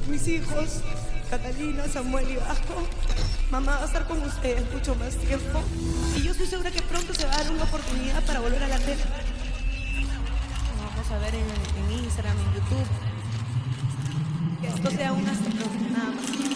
mis hijos, Catalina, Samuel y Vasco, mamá va a estar con ustedes mucho más tiempo. Y yo estoy segura que pronto se va a dar una oportunidad para volver a la tele. Nos vamos a ver en Instagram, en YouTube. Que esto sea un hasta pronto, nada más.